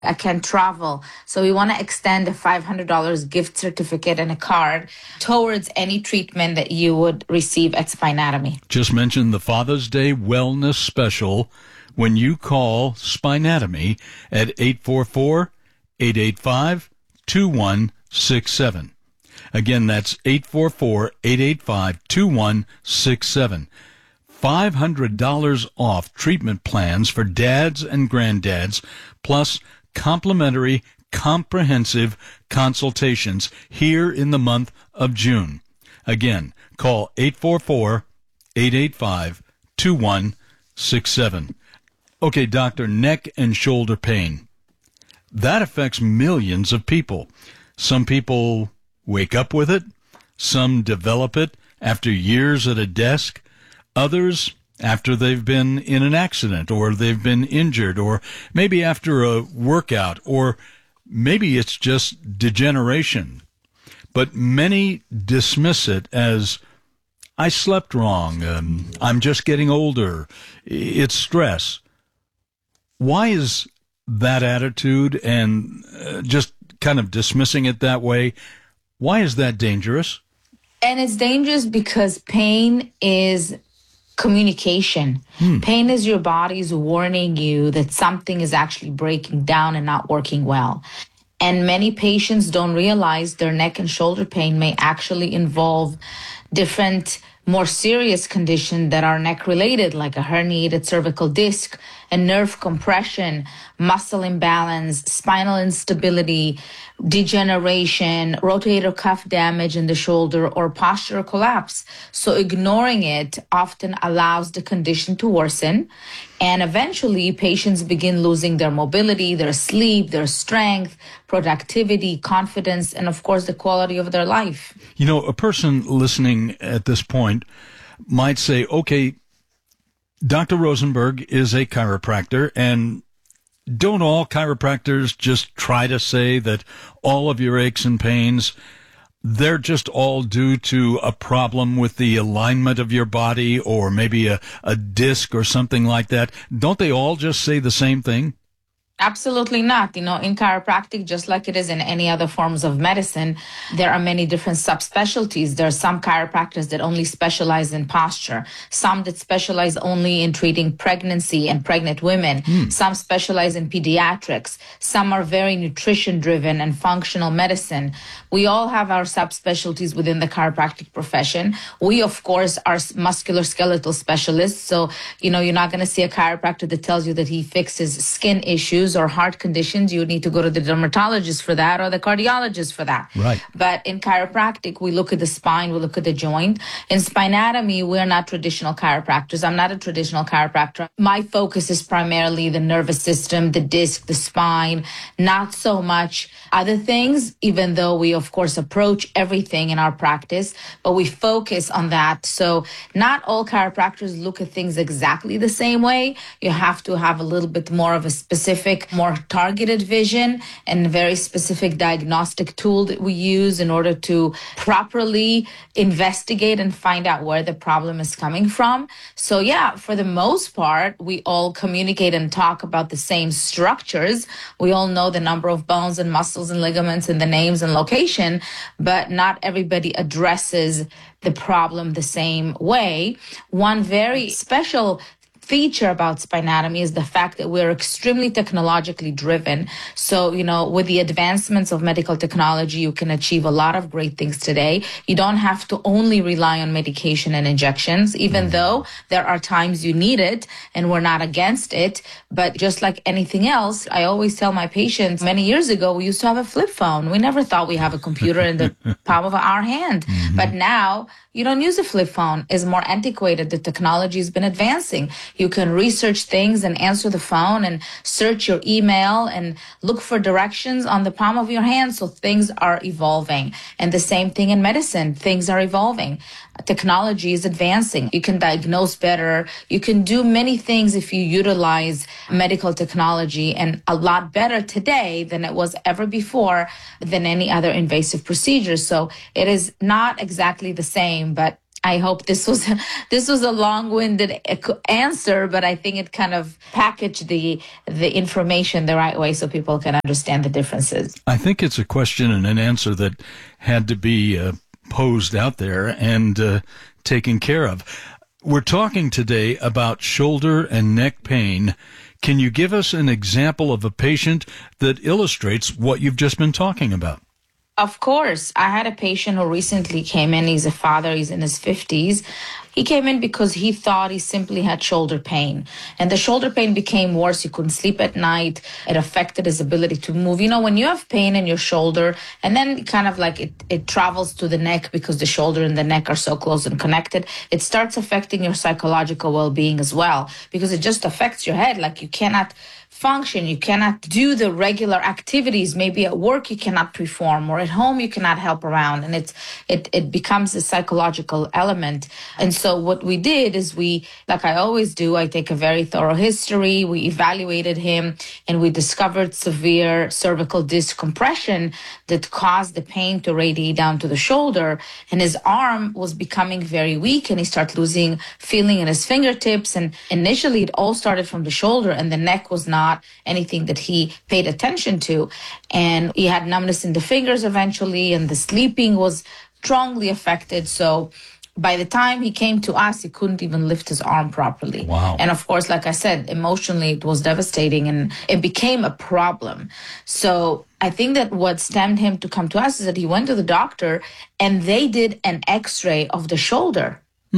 I can't travel. So we want to extend a $500 gift certificate and a card towards any treatment that you would receive at Spinatomy. Just mentioned the Father's Day Wellness Special when you call Spinatomy at 844-885-2167. Again, that's 844-885-2167. $500 off treatment plans for dads and granddads, plus complimentary comprehensive consultations here in the month of June. Again, call 844-885-2167. Okay, doctor, neck and shoulder pain. That affects millions of people. Some people wake up with it. Some develop it after years at a desk. Others after they've been in an accident or they've been injured or maybe after a workout or maybe it's just degeneration. But many dismiss it as, I slept wrong, I'm just getting older, it's stress. Why is that attitude and just kind of dismissing it that way, why is that dangerous? And it's dangerous because pain is communication. Pain is your body's warning you that something is actually breaking down and not working well. And many patients don't realize their neck and shoulder pain may actually involve different, more serious conditions that are neck related, like a herniated cervical disc, a nerve compression, muscle imbalance, spinal instability, degeneration, rotator cuff damage in the shoulder, or postural collapse. So ignoring it often allows the condition to worsen. And eventually, patients begin losing their mobility, their sleep, their strength, productivity, confidence, and of course, the quality of their life. You know, a person listening at this point might say, okay, Dr. Rosenberg is a chiropractor, and don't all chiropractors just try to say that all of your aches and pains, they're just all due to a problem with the alignment of your body or maybe a disc or something like that? Don't they all just say the same thing? Absolutely not. You know, in chiropractic, just like it is in any other forms of medicine, there are many different subspecialties. There are some chiropractors that only specialize in posture, some that specialize only in treating pregnancy and pregnant women, some specialize in pediatrics, some are very nutrition driven and functional medicine. We all have our subspecialties within the chiropractic profession. We, of course, are musculoskeletal specialists. So, you know, you're not going to see a chiropractor that tells you that he fixes skin issues or heart conditions. You would need to go to the dermatologist for that or the cardiologist for that. Right. But in chiropractic, we look at the spine, we look at the joint. In Spinatomy, we're not traditional chiropractors. I'm not a traditional chiropractor. My focus is primarily the nervous system, the disc, the spine, not so much other things, even though we, of course, approach everything in our practice, but we focus on that. So not all chiropractors look at things exactly the same way. You have to have a little bit more of a specific, more targeted vision and a very specific diagnostic tool that we use in order to properly investigate and find out where the problem is coming from. So yeah, for the most part, we all communicate and talk about the same structures. We all know the number of bones and muscles and ligaments and the names and location, but not everybody addresses the problem the same way. One very special feature about Spinatomy is the fact that we're extremely technologically driven. So, you know, with the advancements of medical technology, you can achieve a lot of great things today. You don't have to only rely on medication and injections, even though there are times you need it and we're not against it. But just like anything else, I always tell my patients, many years ago, we used to have a flip phone. We never thought we have a computer in the palm of our hand. But now you don't use a flip phone. It's more antiquated. The technology has been advancing. You can research things and answer the phone and search your email and look for directions on the palm of your hand. So things are evolving. And the same thing in medicine. Things are evolving. Technology is advancing. You can diagnose better. You can do many things if you utilize medical technology, and a lot better today than it was ever before than any other invasive procedure. So it is not exactly the same, but I hope this was a long-winded answer, but I think it kind of packaged the information the right way so people can understand the differences. I think it's a question and an answer that had to be posed out there and taken care of. We're talking today about shoulder and neck pain. Can you give us an example of a patient that illustrates what you've just been talking about? Of course. I had a patient who recently came in. He's a father. He's in his 50s. He came in because he thought he simply had shoulder pain. And the shoulder pain became worse. He couldn't sleep at night. It affected his ability to move. You know, when you have pain in your shoulder, and then kind of like it travels to the neck because the shoulder and the neck are so close and connected, it starts affecting your psychological well-being as well, because it just affects your head. Like you cannot function, you cannot do the regular activities. Maybe at work you cannot perform, or at home you cannot help around, and it becomes a psychological element. And so what we did is like I always do, I take a very thorough history. We evaluated him, and we discovered severe cervical disc compression that caused the pain to radiate down to the shoulder, and his arm was becoming very weak, and he started losing feeling in his fingertips. And initially it all started from the shoulder, and the neck was not anything that he paid attention to. And he had numbness in the fingers eventually, and the sleeping was strongly affected. So by the time he came to us, he couldn't even lift his arm properly. Wow. And of course, like I said, emotionally it was devastating, and it became a problem. So I think that what stemmed him to come to us is that he went to the doctor and they did an X-ray of the shoulder.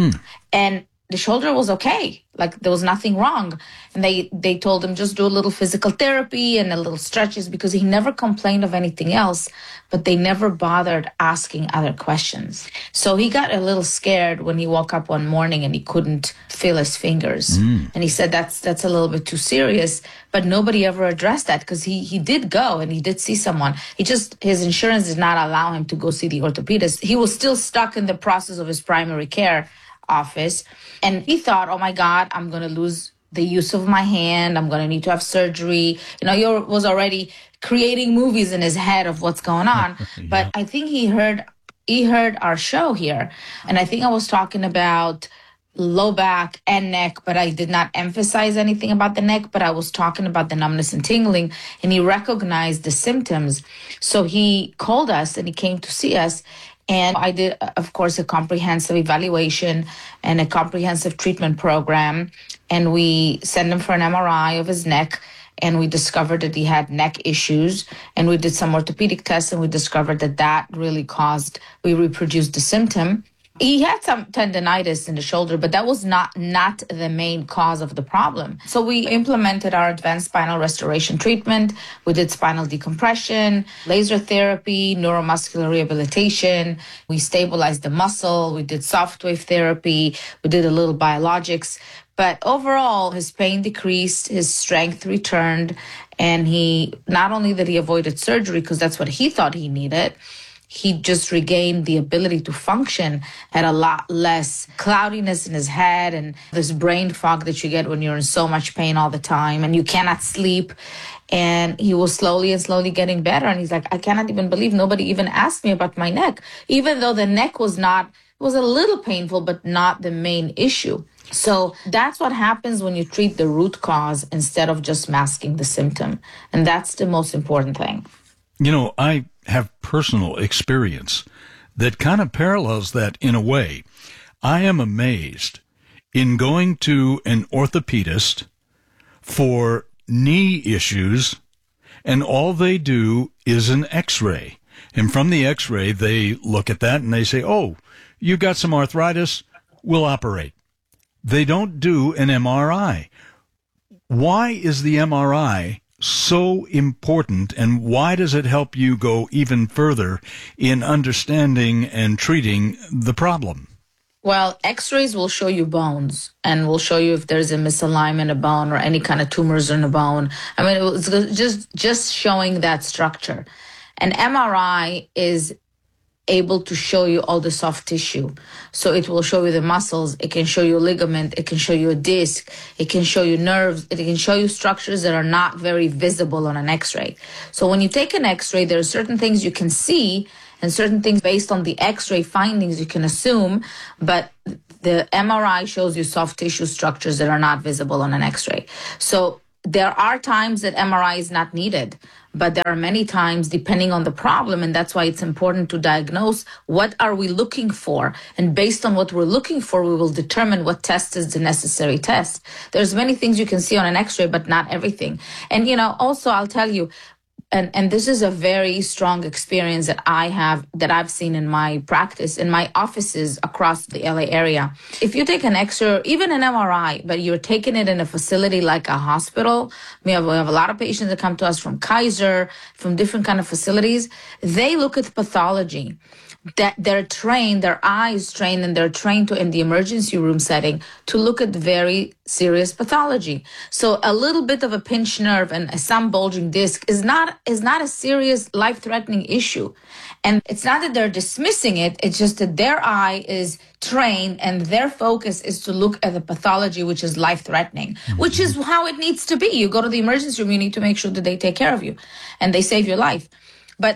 And the shoulder was okay. Like there was nothing wrong. And they told him just do a little physical therapy and a little stretches, because he never complained of anything else, but they never bothered asking other questions. So he got a little scared when he woke up one morning and he couldn't feel his fingers. And he said that's a little bit too serious, but nobody ever addressed that, because he did go and he did see someone. His insurance did not allow him to go see the orthopedist. He was still stuck in the process of his primary care office, and he thought, oh my God, I'm going to lose the use of my hand. I'm going to need to have surgery. You know, he was already creating movies in his head of what's going on. Yeah. But I think he heard our show here, and I think I was talking about low back and neck, but I did not emphasize anything about the neck, but I was talking about the numbness and tingling, and he recognized the symptoms. So he called us and he came to see us. And I did, of course, a comprehensive evaluation and a comprehensive treatment program. And we sent him for an MRI of his neck. And we discovered that he had neck issues. And we did some orthopedic tests, and we discovered that really we reproduced the symptom. He had some tendonitis in the shoulder, but that was not the main cause of the problem. So we implemented our advanced spinal restoration treatment. We did spinal decompression, laser therapy, neuromuscular rehabilitation. We stabilized the muscle. We did soft wave therapy. We did a little biologics. But overall, his pain decreased, his strength returned, and not only did he avoided surgery, because that's what he thought he needed, he just regained the ability to function, had a lot less cloudiness in his head and this brain fog that you get when you're in so much pain all the time and you cannot sleep. And he was slowly getting better. And he's like, I cannot even believe nobody even asked me about my neck, even though the neck was a little painful, but not the main issue. So that's what happens when you treat the root cause instead of just masking the symptom. And that's the most important thing. You know, I have personal experience that kind of parallels that in a way. I am amazed in going to an orthopedist for knee issues, and all they do is an X-ray. And from the X-ray, they look at that and they say, oh, you got some arthritis, we'll operate. They don't do an MRI. Why is the MRI so important, and why does it help you go even further in understanding and treating the problem? Well, X-rays will show you bones and will show you if there's a misalignment of bone or any kind of tumors in the bone. I mean, it's just showing that structure. An MRI is able to show you all the soft tissue. So it will show you the muscles, it can show you a ligament, it can show you a disc, it can show you nerves, it can show you structures that are not very visible on an X-ray. So when you take an X-ray, there are certain things you can see, and certain things based on the x-ray findings you can assume, but the MRI shows you soft tissue structures that are not visible on an x-ray. So there are times that MRI is not needed, but there are many times depending on the problem, and that's why it's important to diagnose what are we looking for, and based on what we're looking for, we will determine what test is the necessary test. There's many things you can see on an x-ray, but not everything. And also I'll tell you, and this is a very strong experience that I've seen in my practice, in my offices across the LA area. If you take an X-ray, even an MRI, but you're taking it in a facility like a hospital, we have a lot of patients that come to us from Kaiser, from different kind of facilities. They look at pathology. That they're trained, their eyes trained, and they're trained to in the emergency room setting to look at very serious pathology. So a little bit of a pinched nerve and some bulging disc is not a serious life-threatening issue. And it's not that they're dismissing it, it's just that their eye is trained and their focus is to look at the pathology which is life-threatening, which is how it needs to be. You go to the emergency room, you need to make sure that they take care of you and they save your life. But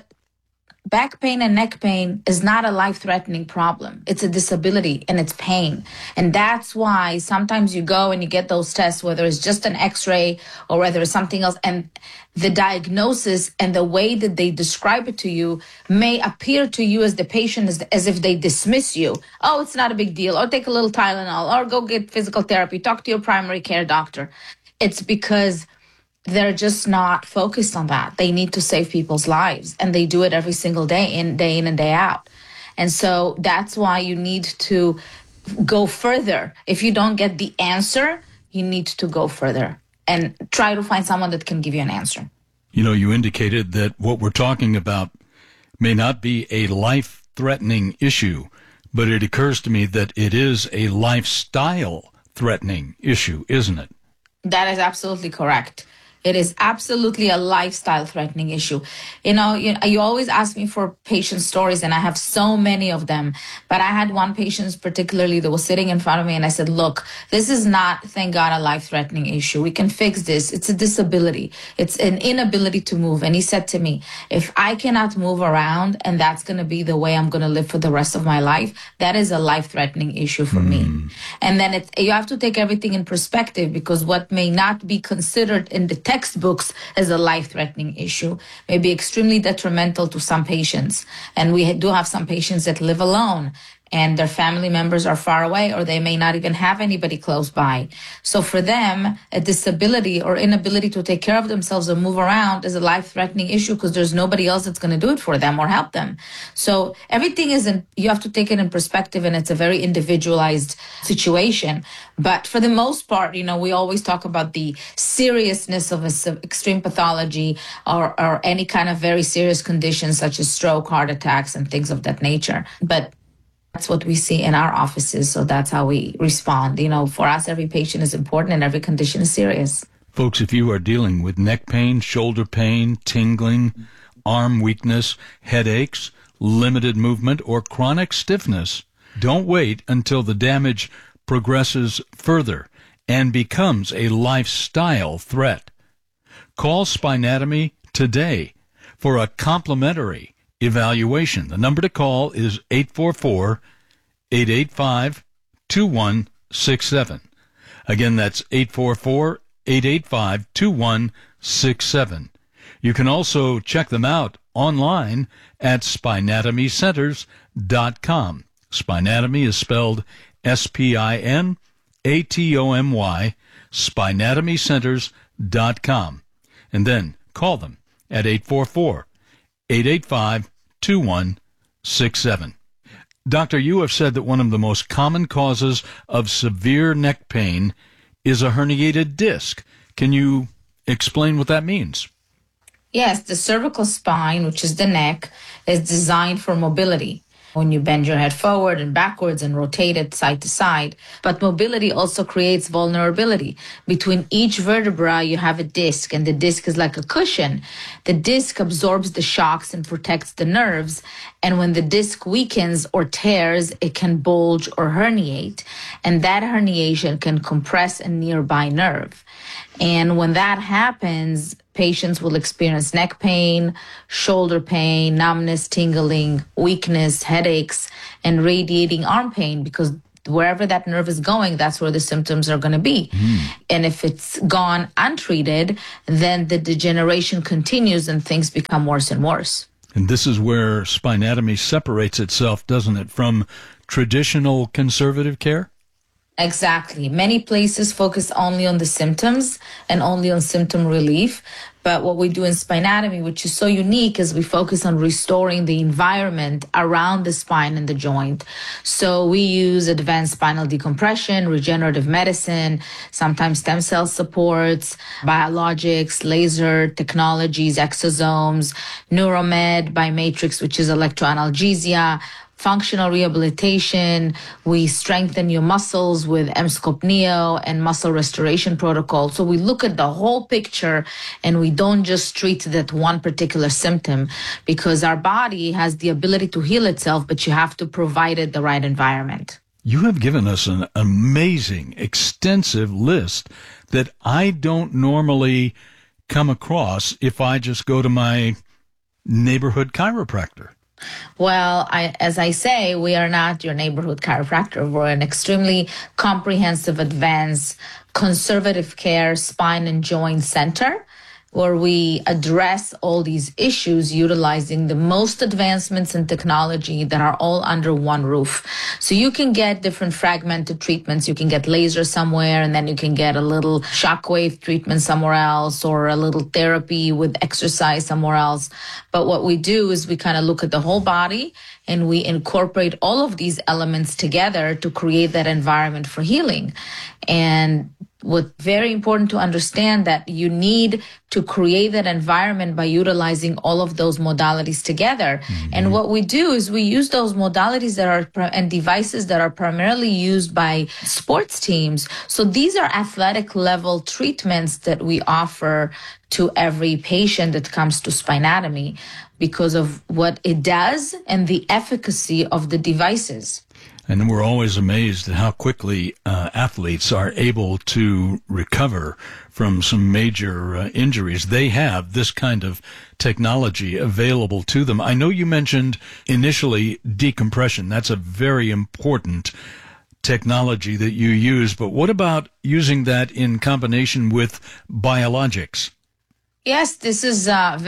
back pain and neck pain is not a life-threatening problem. It's a disability and it's pain. And that's why sometimes you go and you get those tests, whether it's just an x-ray or whether it's something else, and the diagnosis and the way that they describe it to you may appear to you as the patient as if they dismiss you. Oh, it's not a big deal, or take a little Tylenol, or go get physical therapy, talk to your primary care doctor. It's because they're just not focused on that. They need to save people's lives, and they do it every single day in and day out. And so that's why you need to go further. If you don't get the answer, you need to go further and try to find someone that can give you an answer. You indicated that what we're talking about may not be a life-threatening issue, but it occurs to me that it is a lifestyle-threatening issue, isn't it? That is absolutely correct. It is absolutely a lifestyle-threatening issue. You always ask me for patient stories, and I have so many of them. But I had one patient particularly that was sitting in front of me, and I said, look, this is not, thank God, a life-threatening issue. We can fix this. It's a disability. It's an inability to move. And he said to me, if I cannot move around and that's going to be the way I'm going to live for the rest of my life, that is a life-threatening issue for me. And then you have to take everything in perspective, because what may not be considered in the textbooks as a life-threatening issue may be extremely detrimental to some patients. And we do have some patients that live alone and their family members are far away, or they may not even have anybody close by. So for them, a disability or inability to take care of themselves or move around is a life-threatening issue, because there's nobody else that's going to do it for them or help them. So everything you have to take it in perspective, and it's a very individualized situation. But for the most part, we always talk about the seriousness of extreme pathology or any kind of very serious conditions such as stroke, heart attacks, and things of that nature. But that's what we see in our offices, so that's how we respond. For us, every patient is important and every condition is serious. Folks, if you are dealing with neck pain, shoulder pain, tingling, arm weakness, headaches, limited movement, or chronic stiffness, don't wait until the damage progresses further and becomes a lifestyle threat. Call Spinatomy today for a complimentary evaluation. The number to call is 844-885-2167. Again, that's 844-885-2167. You can also check them out online at spinatomycenters.com. Spinatomy is spelled S-P-I-N-A-T-O-M-Y, spinatomycenters.com. And then call them at 844-885-2167. Doctor, you have said that one of the most common causes of severe neck pain is a herniated disc. Can you explain what that means? Yes, the cervical spine, which is the neck, is designed for mobility. When you bend your head forward and backwards and rotate it side to side. But mobility also creates vulnerability. Between each vertebra, you have a disc, and the disc is like a cushion. The disc absorbs the shocks and protects the nerves. And when the disc weakens or tears, it can bulge or herniate. And that herniation can compress a nearby nerve. And when that happens, patients will experience neck pain, shoulder pain, numbness, tingling, weakness, headaches, and radiating arm pain, because wherever that nerve is going, that's where the symptoms are going to be. And if it's gone untreated, then the degeneration continues and things become worse and worse. And this is where Spinatomy separates itself, doesn't it, from traditional conservative care? Exactly. Many places focus only on the symptoms and only on symptom relief. But what we do in Spinatomy, which is so unique, is we focus on restoring the environment around the spine and the joint. So we use advanced spinal decompression, regenerative medicine, sometimes stem cell supports, biologics, laser technologies, exosomes, Neuromed, Bimatrix, which is electroanalgesia, functional rehabilitation. We strengthen your muscles with Emscope Neo and muscle restoration protocol. So we look at the whole picture and we don't just treat that one particular symptom, because our body has the ability to heal itself, but you have to provide it the right environment. You have given us an amazing, extensive list that I don't normally come across if I just go to my neighborhood chiropractor. Well, as I say, we are not your neighborhood chiropractor. We're an extremely comprehensive, advanced, conservative care spine and joint center, where we address all these issues utilizing the most advancements in technology that are all under one roof. So you can get different fragmented treatments. You can get laser somewhere, and then you can get a little shockwave treatment somewhere else, or a little therapy with exercise somewhere else. But what we do is we kind of look at the whole body, and we incorporate all of these elements together to create that environment for healing. And what's very important to understand, that you need to create that environment by utilizing all of those modalities together. And what we do is we use those modalities that are and devices that are primarily used by sports teams. So these are athletic level treatments that we offer to every patient that comes to Spinatomy, because of what it does and the efficacy of the devices. And we're always amazed at how quickly athletes are able to recover from some major injuries. They have this kind of technology available to them. I know you mentioned initially decompression. That's a very important technology that you use. But what about using that in combination with biologics? Yes, this is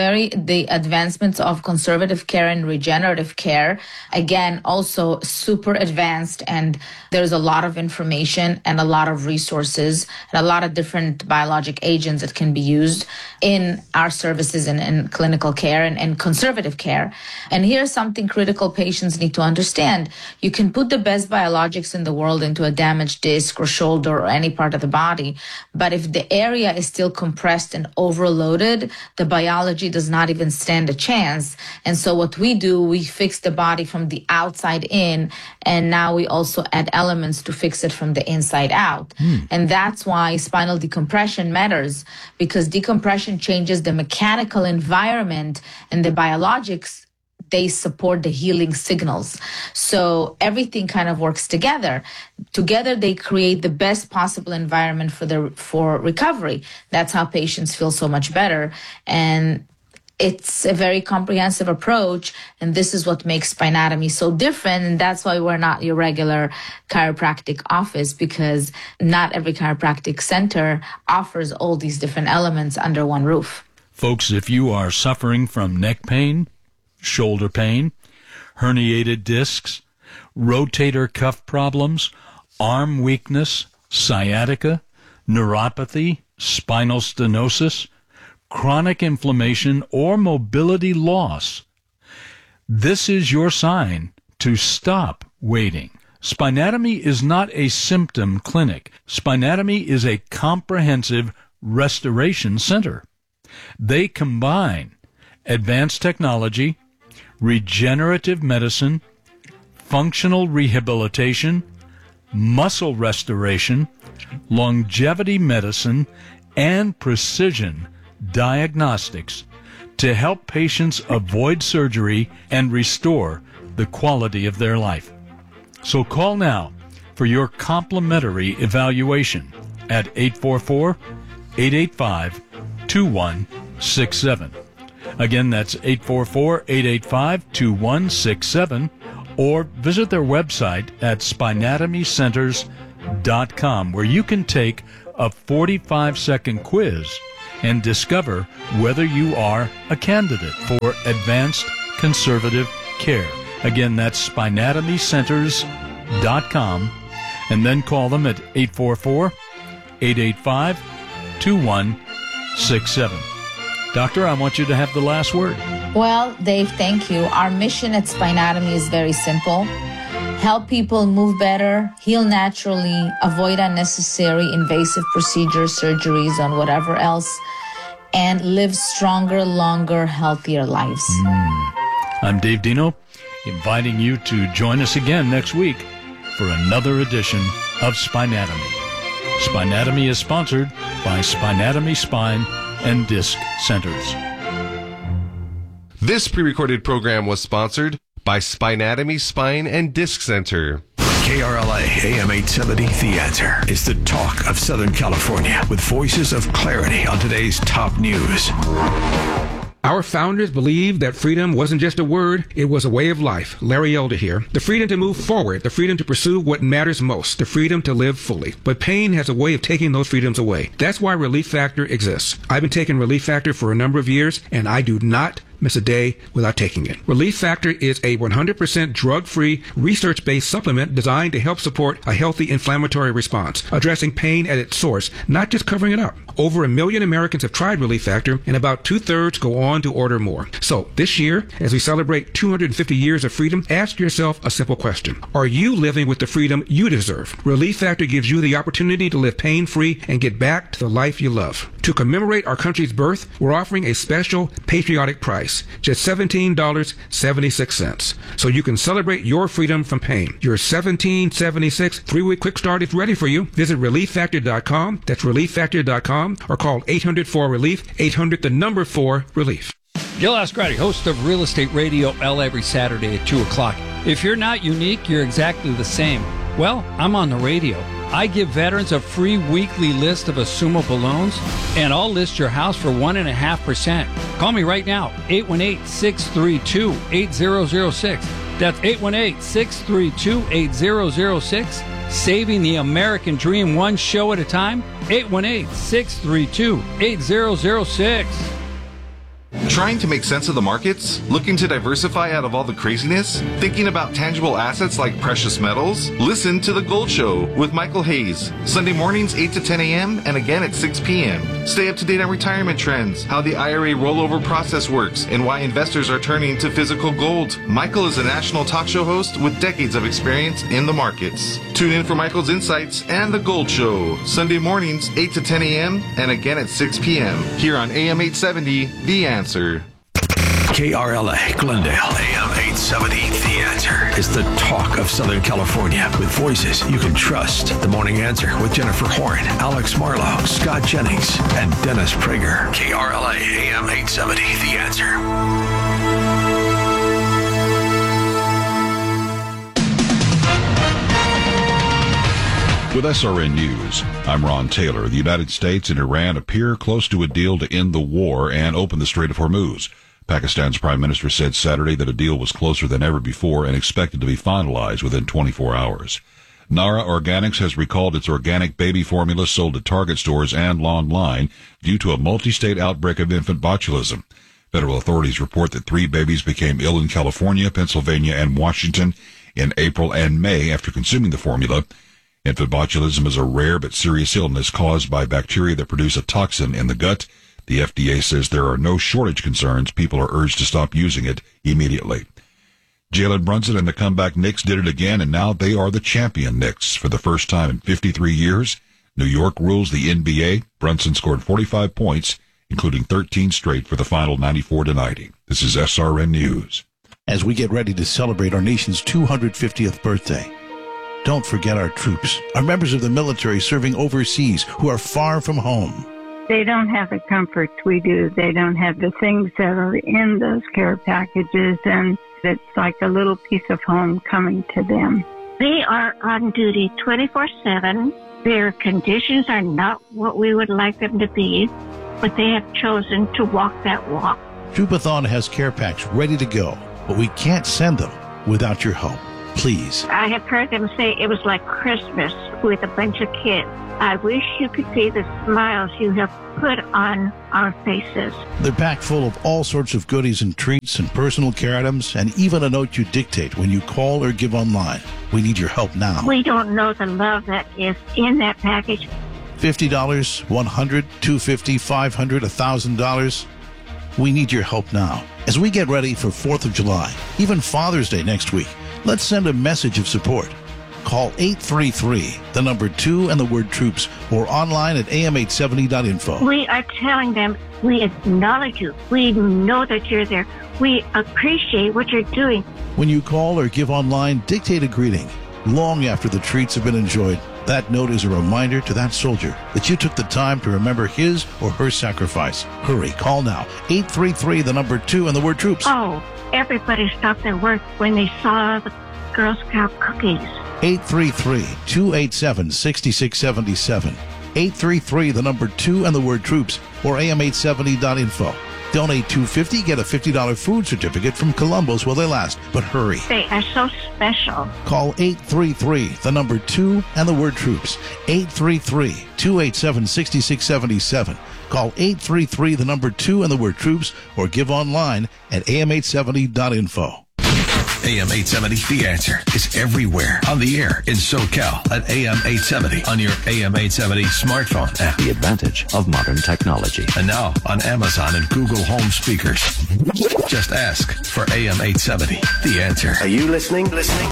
the advancements of conservative care and regenerative care. Again, also super advanced, and there's a lot of information and a lot of resources and a lot of different biologic agents that can be used in our services and in clinical care and conservative care. And here's something critical patients need to understand. You can put the best biologics in the world into a damaged disc or shoulder or any part of the body, but if the area is still compressed and overloaded, the biology does not even stand a chance. And so what we do, we fix the body from the outside in, and now we also add elements to fix it from the inside out. And that's why spinal decompression matters, because decompression changes the mechanical environment, and the biologics, they support the healing signals. So everything kind of works together. Together, they create the best possible environment for recovery. That's how patients feel so much better. And it's a very comprehensive approach, and this is what makes Spinatomy so different, and that's why we're not your regular chiropractic office, because not every chiropractic center offers all these different elements under one roof. Folks, if you are suffering from neck pain, shoulder pain, herniated discs, rotator cuff problems, arm weakness, sciatica, neuropathy, spinal stenosis, chronic inflammation, or mobility loss, this is your sign to stop waiting. Spinatomy is not a symptom clinic. Spinatomy is a comprehensive restoration center. They combine advanced technology, regenerative medicine, functional rehabilitation, muscle restoration, longevity medicine, and precision diagnostics to help patients avoid surgery and restore the quality of their life. So call now for your complimentary evaluation at 844-885-2121. 2167. Again, that's 844-885-2167, or visit their website at spinatomycenters.com, where you can take a 45-second quiz and discover whether you are a candidate for advanced conservative care. Again, that's spinatomycenters.com, and then call them at 844-885-2167. Doctor, I want you to have the last word. Well, Dave, thank you. Our mission at Spinatomy is very simple. Help people move better, heal naturally, avoid unnecessary invasive procedures, surgeries, and whatever else, and live stronger, longer, healthier lives. I'm Dave Dino, inviting you to join us again next week for another edition of Spinatomy. Spinatomy is sponsored by Spinatomy Spine and Disc Centers. This pre-recorded program was sponsored by Spinatomy Spine and Disc Center. KRLA AM 870, The Answer, is the talk of Southern California, with voices of clarity on today's top news. Our founders believed that freedom wasn't just a word, it was a way of life. Larry Elder here. The freedom to move forward, the freedom to pursue what matters most, the freedom to live fully. But pain has a way of taking those freedoms away. That's why Relief Factor exists. I've been taking Relief Factor for a number of years, and I do not miss a day without taking it. Relief Factor is a 100% drug-free, research-based supplement designed to help support a healthy inflammatory response, addressing pain at its source, not just covering it up. Over 1 million Americans have tried Relief Factor, and about 2/3 go on to order more. So this year, as we celebrate 250 years of freedom, ask yourself a simple question. Are you living with the freedom you deserve? Relief Factor gives you the opportunity to live pain-free and get back to the life you love. To commemorate our country's birth, we're offering a special patriotic price, just $17.76, so you can celebrate your freedom from pain. Your $17.76 3-week quick start is ready for you. Visit ReliefFactor.com, that's ReliefFactor.com, or call 800-4-RELIEF, 800-4-RELIEF. Gil Ascardi, host of Real Estate Radio L every Saturday at 2 o'clock. If you're not unique, you're exactly the same. Well, I'm on the radio. I give veterans a free weekly list of assumable loans, and I'll list your house for 1.5%. Call me right now, 818-632-8006. That's 818-632-8006. Saving the American dream one show at a time, 818-632-8006. Trying to make sense of the markets? Looking to diversify out of all the craziness? Thinking about tangible assets like precious metals? Listen to The Gold Show with Michael Hayes. Sunday mornings 8 to 10 a.m. and again at 6 p.m. Stay up to date on retirement trends, how the IRA rollover process works, and why investors are turning to physical gold. Michael is a national talk show host with decades of experience in the markets. Tune in for Michael's insights and The Gold Show. Sunday mornings 8 to 10 a.m. and again at 6 p.m. here on AM 870, The Answer. KRLA, Glendale, AM 870, The Answer, is the talk of Southern California, with voices you can trust. The Morning Answer with Jennifer Horn, Alex Marlowe, Scott Jennings, and Dennis Prager. KRLA, AM 870, The Answer. With SRN News, I'm Ron Taylor. The United States and Iran appear close to a deal to end the war and open the Strait of Hormuz. Pakistan's prime minister said Saturday that a deal was closer than ever before and expected to be finalized within 24 hours. Nara Organics has recalled its organic baby formula sold at Target stores and online due to a multi-state outbreak of infant botulism. Federal authorities report that 3 babies became ill in California, Pennsylvania, and Washington in April and May after consuming the formula. Infant botulism is a rare but serious illness caused by bacteria that produce a toxin in the gut. The FDA says there are no shortage concerns. People are urged to stop using it immediately. Jalen Brunson and the comeback Knicks did it again, and now they are the champion Knicks for the first time in 53 years. New York rules the NBA. Brunson scored 45 points, including 13 straight for the final 94-90. This is SRN News. As we get ready to celebrate our nation's 250th birthday, don't forget our troops, our members of the military serving overseas who are far from home. They don't have the comforts we do. They don't have the things that are in those care packages, and it's like a little piece of home coming to them. They are on duty 24/7. Their conditions are not what we would like them to be. but they have chosen to walk that walk. Troupathon has care packs ready to go, but we can't send them without your help. Please. I have heard them say it was like Christmas with a bunch of kids. I wish you could see the smiles you have put on our faces. They're packed full of all sorts of goodies and treats and personal care items, and even a note you dictate when you call or give online. We need your help now. We don't know the love that is in that package. $50, $100, $250, $500, $1,000. We need your help now. As we get ready for 4th of July, even Father's Day next week, let's send a message of support. Call 833, the number 2 and the word troops, or online at am870.info. We are telling them we acknowledge you. We know that you're there. We appreciate what you're doing. When you call or give online, dictate a greeting. Long after the treats have been enjoyed, that note is a reminder to that soldier that you took the time to remember his or her sacrifice. Hurry, call now. 833, the number 2 and the word troops. Oh, everybody stopped their work when they saw the Girl Scout cookies. 833-287-6677. 833, the number 2 and the word troops, or am870.info. Donate $250, get a $50 food certificate from Columbus while they last. But hurry. They are so special. Call 833, the number 2 and the word troops. 833-287-6677. Call 833, the number 2 and the word troops, or give online at am870.info. AM 870, The Answer, is everywhere on the air in SoCal at AM 870 on your AM 870 smartphone app. The advantage of modern technology. And now on Amazon and Google Home speakers. Just ask for AM 870, The Answer. Are you listening?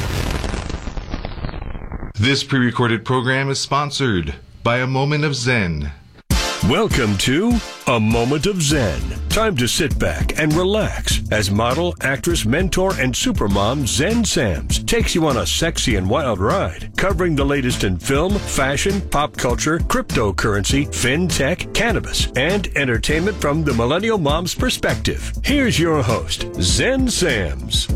This pre-recorded program is sponsored by A Moment of Zen. Welcome to A Moment of Zen. Time to sit back and relax as model, actress, mentor, and supermom Zen Sams takes you on a sexy and wild ride, covering the latest in film, fashion, pop culture, cryptocurrency, fintech, cannabis, and entertainment from the millennial mom's perspective. Here's your host, Zen Sams.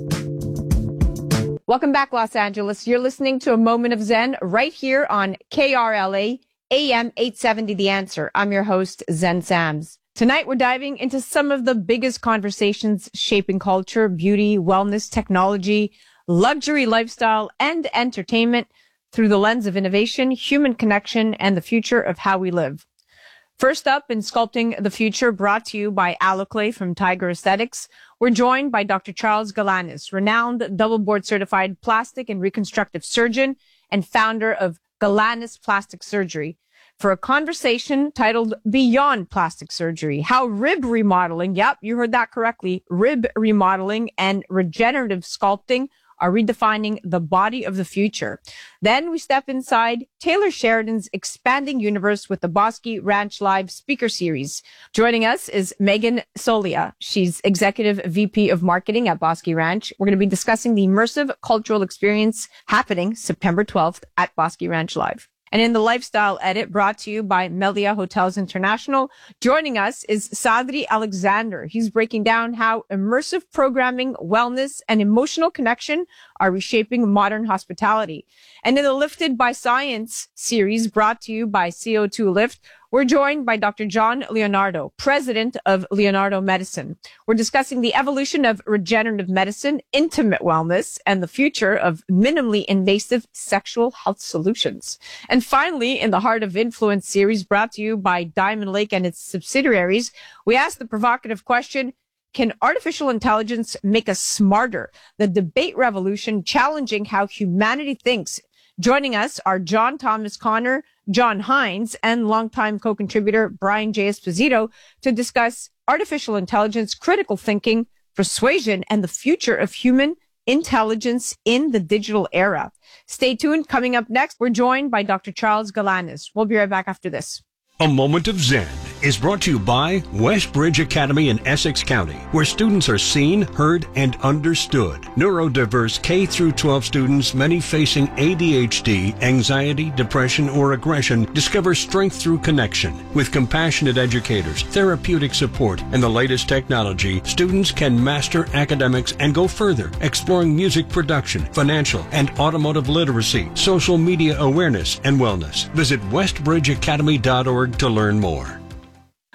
Welcome back, Los Angeles. You're listening to A Moment of Zen right here on KRLA AM 870 The Answer. I'm your host, Zen Sams. Tonight, we're diving into some of the biggest conversations shaping culture, beauty, wellness, technology, luxury lifestyle, and entertainment through the lens of innovation, human connection, and the future of how we live. First up in Sculpting the Future, brought to you by Alloclay from Tiger Aesthetics, we're joined by Dr. Charles Galanis, renowned double board certified plastic and reconstructive surgeon and founder of Galanis Plastic Surgery, for a conversation titled Beyond Plastic Surgery, how rib remodeling, yep, you heard that correctly, rib remodeling and regenerative sculpting are redefining the body of the future. Then we step inside Taylor Sheridan's expanding universe with the Bosque Ranch Live speaker series. Joining us is Megan Solia. She's Executive VP of Marketing at Bosque Ranch. We're going to be discussing the immersive cultural experience happening September 12th at Bosque Ranch Live. And in the lifestyle edit, brought to you by Melia Hotels International, joining us is Sadri Alexander. He's breaking down how immersive programming, wellness, and emotional connection are reshaping modern hospitality. And in the Lifted by Science series, brought to you by CO2 Lift, we're joined by Dr. John Leonardo, president of Leonardo Medicine. We're discussing the evolution of regenerative medicine, intimate wellness, and the future of minimally invasive sexual health solutions. And finally, in the Heart of Influence series, brought to you by Diamond Lake and its subsidiaries, we ask the provocative question, can artificial intelligence make us smarter? The debate revolution challenging how humanity thinks. Joining us are John Thomas Connor, John Hines, and longtime co-contributor Brian J. Esposito to discuss artificial intelligence, critical thinking, persuasion, and the future of human intelligence in the digital era. Stay tuned. Coming up next, we're joined by Dr. Charles Galanis. We'll be right back after this. A Moment of Zen is brought to you by Westbridge Academy in Essex County, where students are seen, heard, and understood. Neurodiverse K-12 students, many facing ADHD, anxiety, depression, or aggression, discover strength through connection. With compassionate educators, therapeutic support, and the latest technology, students can master academics and go further, exploring music production, financial and automotive literacy, social media awareness, and wellness. Visit westbridgeacademy.org to learn more.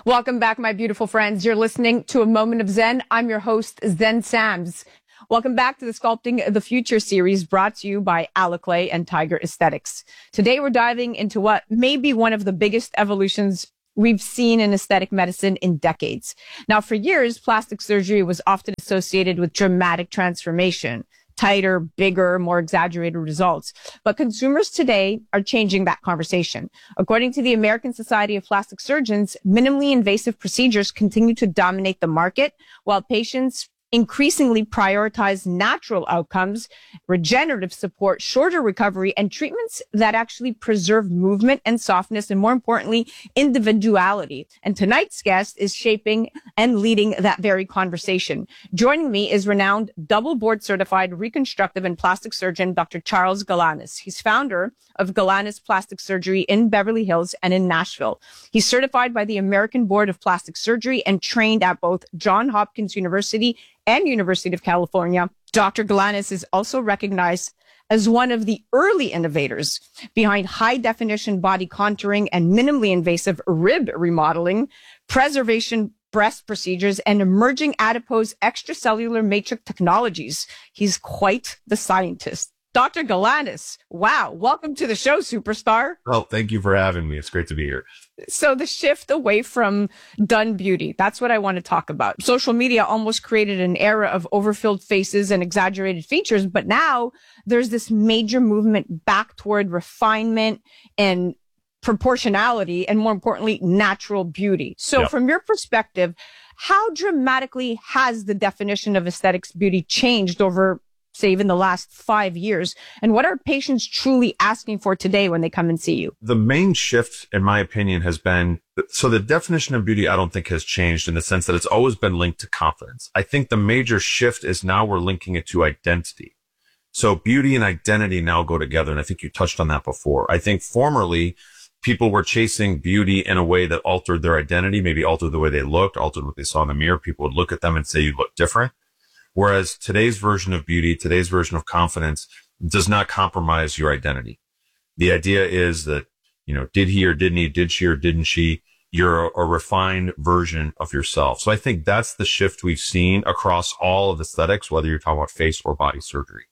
Welcome back, my beautiful friends. You're listening to A Moment of Zen. I'm your host, Zen Sams. Welcome back to the Sculpting the Future series brought to you by Alaclay and Tiger Aesthetics. Today, we're diving into what may be one of the biggest evolutions we've seen in aesthetic medicine in decades. Now, for years, plastic surgery was often associated with dramatic transformation, tighter, bigger, more exaggerated results. But consumers today are changing that conversation. According to the American Society of Plastic Surgeons, minimally invasive procedures continue to dominate the market, while patients increasingly prioritize natural outcomes, regenerative support, shorter recovery, and treatments that actually preserve movement and softness, and more importantly, individuality. And tonight's guest is shaping and leading that very conversation. Joining me is renowned double board certified reconstructive and plastic surgeon, Dr. Charles Galanis. He's founder of Galanis Plastic Surgery in Beverly Hills and in Nashville. He's certified by the American Board of Plastic Surgery and trained at both Johns Hopkins University and University of California. Dr. Galanis is also recognized as one of the early innovators behind high-definition body contouring and minimally invasive rib remodeling, preservation breast procedures, and emerging adipose extracellular matrix technologies. He's quite the scientist. Dr. Galanis, wow, welcome to the show, superstar. Oh, thank you for having me. It's great to be here. So the shift away from done beauty, that's what I want to talk about. Social media almost created an era of overfilled faces and exaggerated features, but now there's this major movement back toward refinement and proportionality, and more importantly, natural beauty. So from your perspective, how dramatically has the definition of aesthetics beauty changed over, say, even the last 5 years? And what are patients truly asking for today when they come and see you? The main shift, in my opinion, has been, so the definition of beauty, I don't think has changed in the sense that it's always been linked to confidence. I think the major shift is now we're linking it to identity. So beauty and identity now go together. And I think you touched on that before. I think formerly people were chasing beauty in a way that altered their identity, maybe altered the way they looked, altered what they saw in the mirror. People would look at them and say, you look different. Whereas today's version of beauty, today's version of confidence does not compromise your identity. The idea is that, did he or didn't he, did she or didn't she, you're a refined version of yourself. So I think that's the shift we've seen across all of aesthetics, whether you're talking about face or body surgery.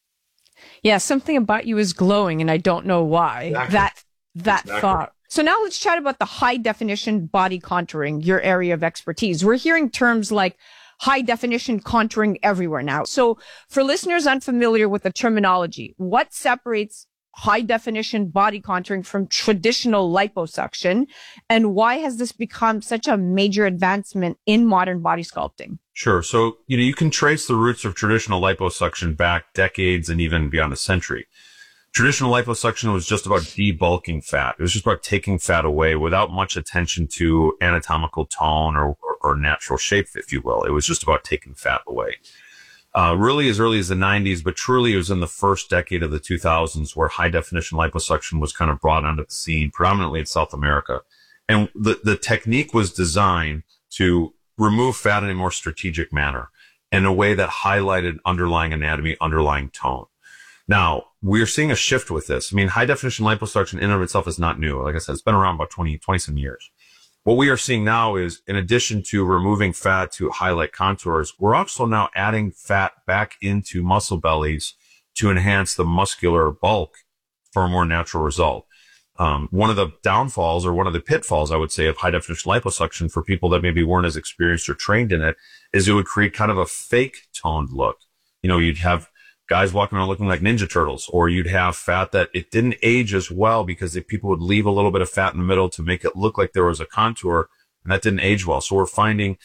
Yeah, something about you is glowing, and I don't know why. Exactly. That thought. So now let's chat about the high definition body contouring, your area of expertise. We're hearing terms like high definition contouring everywhere now. So for listeners unfamiliar with the terminology, what separates high definition body contouring from traditional liposuction, and why has this become such a major advancement in modern body sculpting? Sure. So, you can trace the roots of traditional liposuction back decades and even beyond a century. Traditional liposuction was just about debulking fat. It was just about taking fat away without much attention to anatomical tone or natural shape, if you will. It was just about taking fat away. Really as early as the 90s, but truly it was in the first decade of the 2000s where high definition liposuction was kind of brought onto the scene, predominantly in South America. And the technique was designed to remove fat in a more strategic manner in a way that highlighted underlying anatomy, underlying tone. Now, we're seeing a shift with this. I mean, high definition liposuction in and of itself is not new. Like I said, it's been around about 20 some years. What we are seeing now is, in addition to removing fat to highlight contours, we're also now adding fat back into muscle bellies to enhance the muscular bulk for a more natural result. One of the downfalls, or one of the pitfalls, I would say, of high definition liposuction for people that maybe weren't as experienced or trained in it, is it would create kind of a fake toned look. You'd have guys walking around looking like Ninja Turtles, or you'd have fat that it didn't age as well because people would leave a little bit of fat in the middle to make it look like there was a contour, and that didn't age well. So we're refining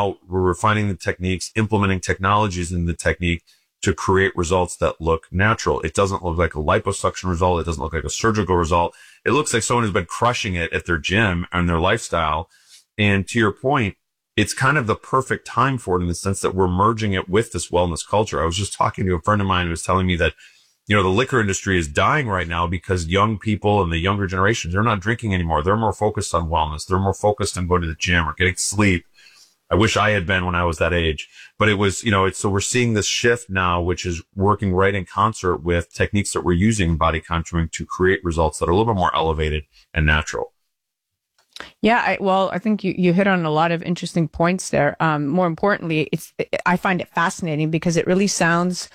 the techniques, implementing technologies in the technique to create results that look natural. It doesn't look like a liposuction result. It doesn't look like a surgical result. It looks like someone who's been crushing it at their gym and their lifestyle. And to your point, it's kind of the perfect time for it in the sense that we're merging it with this wellness culture. I was just talking to a friend of mine who was telling me that, the liquor industry is dying right now because young people and the younger generations, they're not drinking anymore. They're more focused on wellness. They're more focused on going to the gym or getting sleep. I wish I had been when I was that age, but it was, so we're seeing this shift now, which is working right in concert with techniques that we're using in body contouring to create results that are a little bit more elevated and natural. Yeah, I think you hit on a lot of interesting points there. More importantly, I find it fascinating because it really sounds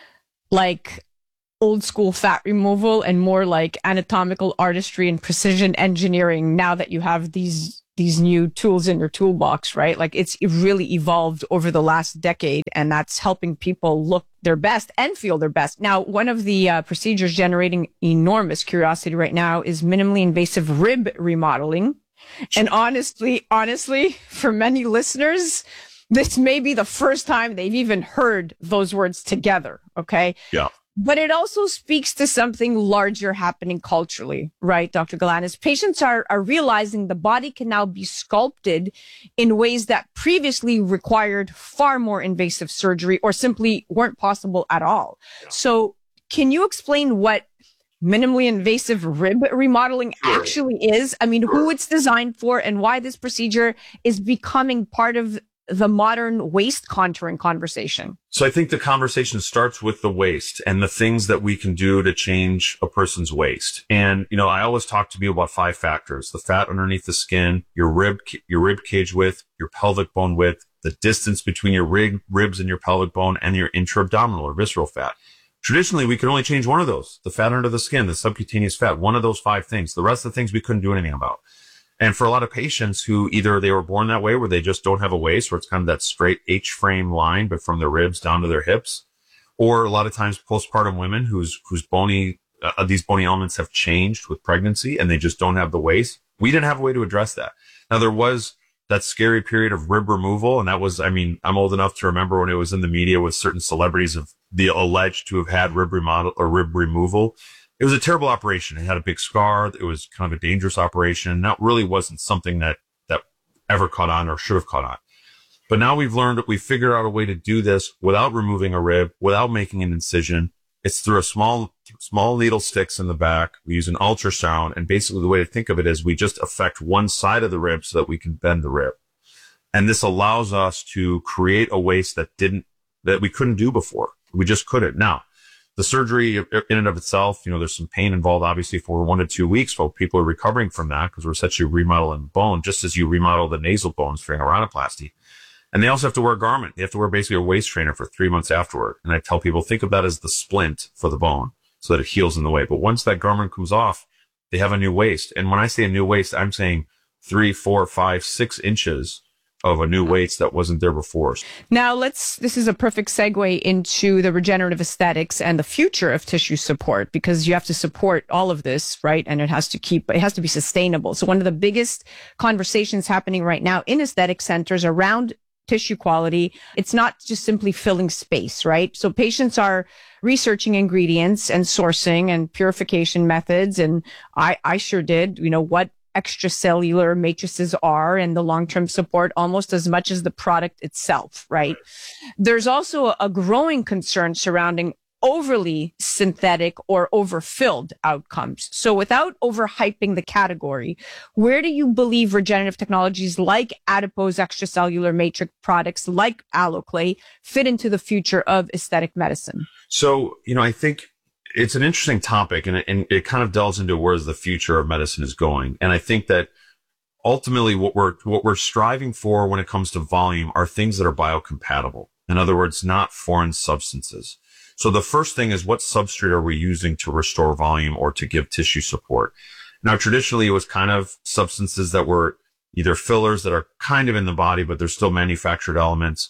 like old school fat removal and more like anatomical artistry and precision engineering now that you have these new tools in your toolbox, right? Like it really evolved over the last decade, and that's helping people look their best and feel their best. Now, one of the procedures generating enormous curiosity right now is minimally invasive rib remodeling. And honestly, for many listeners, this may be the first time they've even heard those words together. Okay. Yeah. But it also speaks to something larger happening culturally, right, Dr. Galanis? Patients are realizing the body can now be sculpted in ways that previously required far more invasive surgery or simply weren't possible at all. Yeah. So can you explain what minimally invasive rib remodeling actually is? I mean, who it's designed for and why this procedure is becoming part of the modern waist contouring conversation? So I think the conversation starts with the waist and the things that we can do to change a person's waist. And, I always talk to people about 5 factors: the fat underneath the skin, your rib cage width, your pelvic bone width, the distance between your ribs and your pelvic bone, and your intra-abdominal or visceral fat. Traditionally, we could only change one of those: the fat under the skin, the subcutaneous fat, one of those 5 things. The rest of the things we couldn't do anything about. And for a lot of patients who either they were born that way, where they just don't have a waist, where it's kind of that straight H-frame line, but from their ribs down to their hips, or a lot of times postpartum women whose bony, these bony elements have changed with pregnancy and they just don't have the waist. We didn't have a way to address that. Now, there was that scary period of rib removal. And that was, I'm old enough to remember when it was in the media with certain celebrities of the alleged to have had rib remodel or rib removal. It was a terrible operation. It had a big scar. It was kind of a dangerous operation. That really wasn't something that ever caught on or should have caught on. But now we've figured out a way to do this without removing a rib, without making an incision. It's through a small needle sticks in the back. We use an ultrasound. And basically the way to think of it is we just affect one side of the rib so that we can bend the rib. And this allows us to create a waist that we couldn't do before. We just couldn't. Now, the surgery in and of itself, there's some pain involved, obviously, for 1 to 2 weeks while people are recovering from that, because we're essentially remodeling bone, just as you remodel the nasal bones for rhinoplasty. And they also have to wear a garment. They have to wear basically a waist trainer for 3 months afterward. And I tell people, think of that as the splint for the bone so that it heals in the way. But once that garment comes off, they have a new waist. And when I say a new waist, I'm saying 3, 4, 5, 6 inches of a new waist that wasn't there before. Now this is a perfect segue into the regenerative aesthetics and the future of tissue support, because you have to support all of this, right? And it has to be sustainable. So one of the biggest conversations happening right now in aesthetic centers around tissue quality, it's not just simply filling space, right? So patients are researching ingredients and sourcing and purification methods. And I sure did, what extracellular matrices are and the long-term support almost as much as the product itself, right? There's also a growing concern surrounding overly synthetic or overfilled outcomes. So without overhyping the category, where do you believe regenerative technologies like adipose extracellular matrix products like Alloclay fit into the future of aesthetic medicine? So, I think it's an interesting topic, and it kind of delves into where the future of medicine is going. And I think that ultimately what we're striving for when it comes to volume are things that are biocompatible. In other words, not foreign substances. So the first thing is, what substrate are we using to restore volume or to give tissue support? Now, traditionally, it was kind of substances that were either fillers that are kind of in the body, but they're still manufactured elements.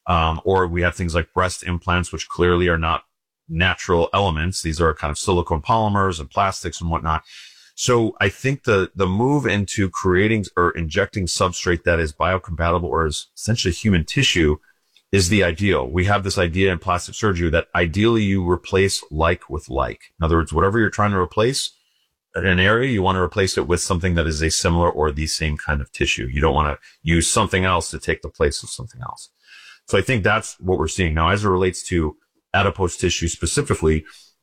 Or we have things like breast implants, which clearly are not natural elements. These are kind of silicone polymers and plastics and whatnot. So I think the move into creating or injecting substrate that is biocompatible or is essentially human tissue is the ideal. We have this idea in plastic surgery that ideally you replace like with like. In other words, whatever you're trying to replace in an area, you want to replace it with something that is a similar or the same kind of tissue. You don't want to use something else to take the place of something else. So I think that's what we're seeing now as it relates to adipose tissue specifically.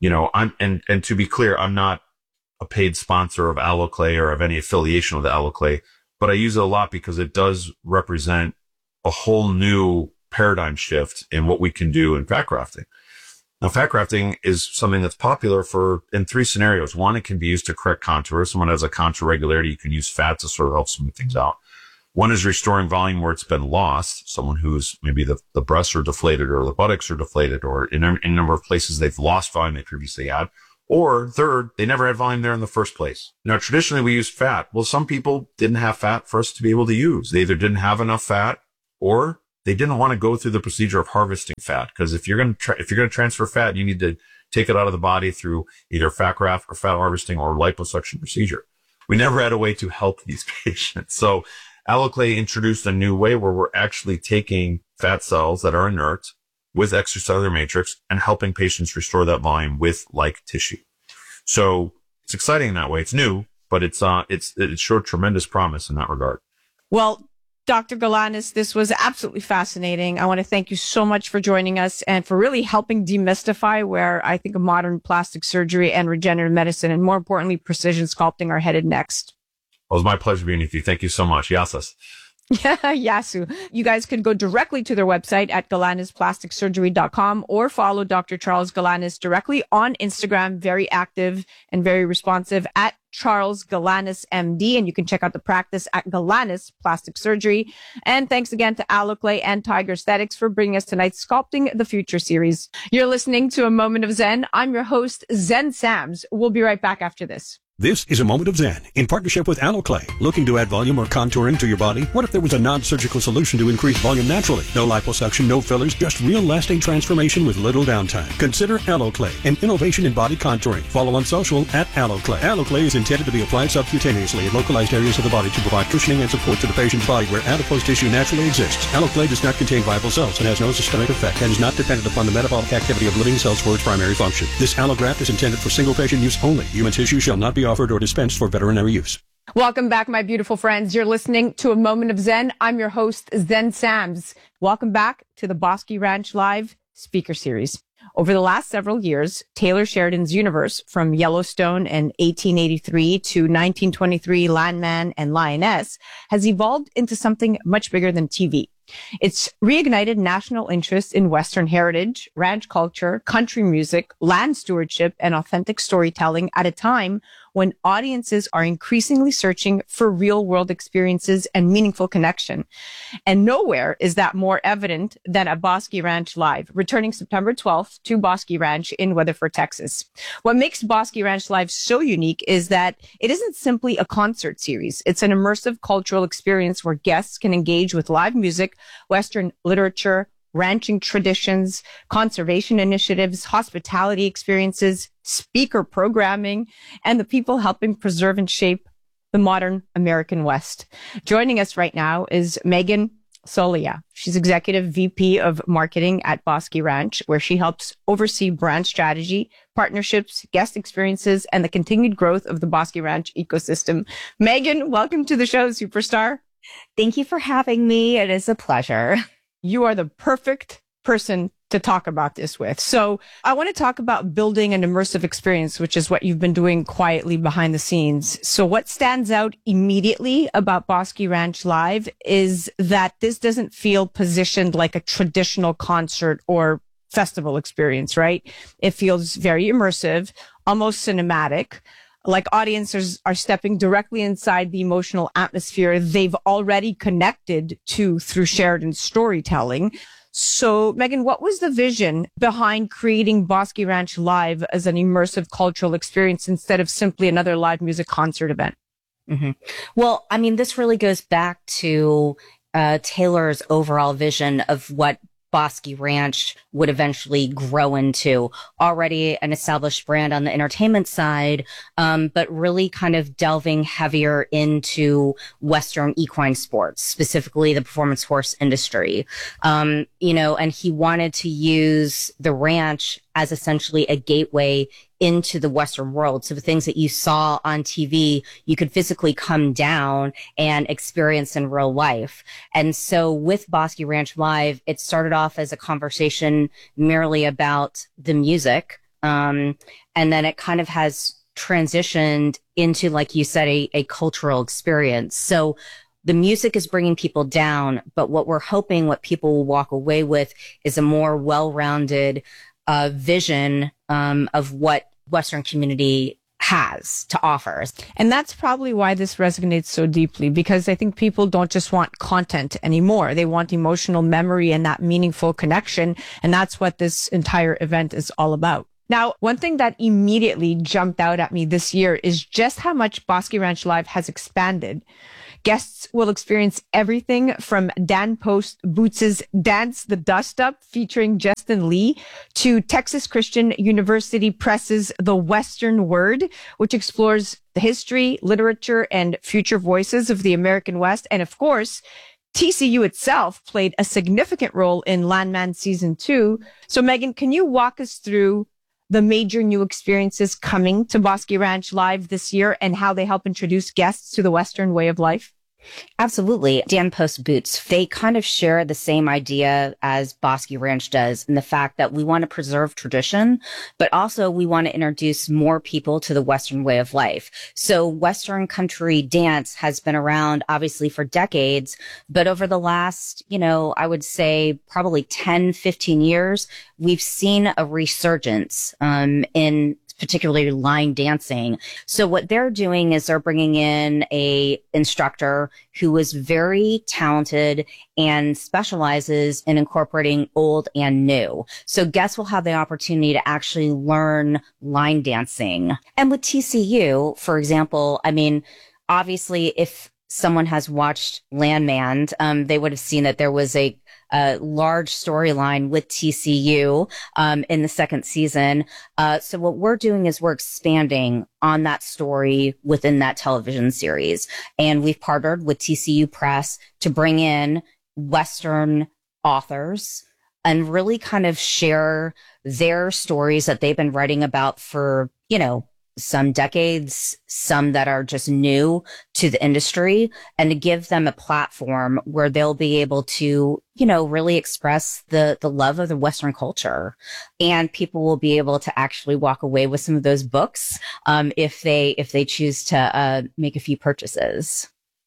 And to be clear, I'm not a paid sponsor of Alloclay or of any affiliation with Alloclay, but I use it a lot because it does represent a whole new paradigm shift in what we can do in fat grafting. Now, fat grafting is something that's popular in three scenarios. One, it can be used to correct contour. Someone has a contour regularity, you can use fat to sort of help smooth things out. One is restoring volume where it's been lost. Someone who's maybe the breasts are deflated or the buttocks are deflated, or in a number of places they've lost volume they previously had. Or third, they never had volume there in the first place. Now, traditionally we use fat. Well, some people didn't have fat for us to be able to use. They either didn't have enough fat or they didn't want to go through the procedure of harvesting fat. Because if you're going to transfer fat, you need to take it out of the body through either fat graft or fat harvesting or liposuction procedure. We never had a way to help these patients. So Alloclay introduced a new way where we're actually taking fat cells that are inert with extracellular matrix and helping patients restore that volume with like tissue. So it's exciting in that way. It's new, but it showed tremendous promise in that regard. Well, Dr. Galanis, this was absolutely fascinating. I want to thank you so much for joining us and for really helping demystify where I think modern plastic surgery and regenerative medicine, and more importantly, precision sculpting, are headed next. Well, it was my pleasure being with you. Thank you so much. Yasas. Yasu. You guys can go directly to their website at galanisplasticsurgery.com or follow Dr. Charles Galanis directly on Instagram. Very active and very responsive at Charles Galanis MD. And you can check out the practice at Galanis Plastic Surgery. And thanks again to Alloclay and Tiger Aesthetics for bringing us tonight's Sculpting the Future series. You're listening to A Moment of Zen. I'm your host, Zen Sams. We'll be right back after this. This is A Moment of Zen in partnership with Alloclay. Looking to add volume or contouring to your body? What if there was a non-surgical solution to increase volume naturally? No liposuction, no fillers, just real lasting transformation with little downtime. Consider Alloclay, an innovation in body contouring. Follow on social at Alloclay. Alloclay is intended to be applied subcutaneously in localized areas of the body to provide cushioning and support to the patient's body where adipose tissue naturally exists. Alloclay does not contain viable cells and has no systemic effect and is not dependent upon the metabolic activity of living cells for its primary function. This allograft is intended for single patient use only. Human tissue shall not be offered or dispensed for veterinary use. Welcome back, my beautiful friends. You're listening to A Moment of Zen. I'm your host, Zen Sams. Welcome back to the Bosque Ranch Live speaker series. Over the last several years, Taylor Sheridan's universe, from Yellowstone in 1883 to 1923 Landman and Lioness, has evolved into something much bigger than TV. It's reignited national interest in Western heritage, ranch culture, country music, land stewardship, and authentic storytelling at a time when audiences are increasingly searching for real-world experiences and meaningful connection. And nowhere is that more evident than at Bosque Ranch Live, returning September 12th to Bosque Ranch in Weatherford, Texas. What makes Bosque Ranch Live so unique is that it isn't simply a concert series. It's an immersive cultural experience where guests can engage with live music, Western literature, ranching traditions, conservation initiatives, hospitality experiences, speaker programming, and the people helping preserve and shape the modern American West. Joining us right now is Megan Solia. She's Executive VP of Marketing at Bosque Ranch, where she helps oversee brand strategy, partnerships, guest experiences, and the continued growth of the Bosque Ranch ecosystem. Megan, welcome to the show, superstar. Thank you for having me. It is a pleasure. You are the perfect person to talk about this with. So I want to talk about building an immersive experience, which is what you've been doing quietly behind the scenes. So what stands out immediately about Bosque Ranch Live is that this doesn't feel positioned like a traditional concert or festival experience, right? It feels very immersive, almost cinematic. Like audiences are stepping directly inside the emotional atmosphere they've already connected to through Sheridan's storytelling. So, Megan, what was the vision behind creating Bosque Ranch Live as an immersive cultural experience instead of simply another live music concert event? Mm-hmm. Well, I mean, this really goes back to Taylor's overall vision of what Bosque Ranch would eventually grow into. Already an established brand on the entertainment side, but really kind of delving heavier into Western equine sports, specifically the performance horse industry. And he wanted to use the ranch as essentially a gateway into the Western world. So the things that you saw on TV, you could physically come down and experience in real life. And so with Bosque Ranch Live, it started off as a conversation merely about the music. And then it kind of has transitioned into, like you said, a cultural experience. So the music is bringing people down, but what we're hoping what people will walk away with is a more well-rounded vision of what Western community has to offer. And that's probably why this resonates so deeply, because I think people don't just want content anymore. They want emotional memory and that meaningful connection. And that's what this entire event is all about. Now, one thing that immediately jumped out at me this year is just how much Bosque Ranch Live has expanded. Guests will experience everything from Dan Post Boots' Dance the Dust Up featuring Justin Lee to Texas Christian University Press's The Western Word, which explores the history, literature, and future voices of the American West. And of course, TCU itself played a significant role in Landman Season 2. So Megan, can you walk us through the major new experiences coming to Bosque Ranch Live this year and how they help introduce guests to the Western way of life? Absolutely. Dan Post Boots, they kind of share the same idea as Bosque Ranch does in the fact that we want to preserve tradition, but also we want to introduce more people to the Western way of life. So Western country dance has been around obviously for decades, but over the last, I would say probably 10, 15 years, we've seen a resurgence in particularly line dancing. So what they're doing is they're bringing in a instructor who is very talented and specializes in incorporating old and new. So guests will have the opportunity to actually learn line dancing. And with TCU, for example, obviously if someone has watched Landman, they would have seen that there was a large storyline with TCU in the second season. So what we're doing is we're expanding on that story within that television series. And we've partnered with TCU Press to bring in Western authors and really kind of share their stories that they've been writing about for, some decades, some that are just new to the industry, and to give them a platform where they'll be able to, really express the love of the Western culture. And people will be able to actually walk away with some of those books, if they choose to, make a few purchases.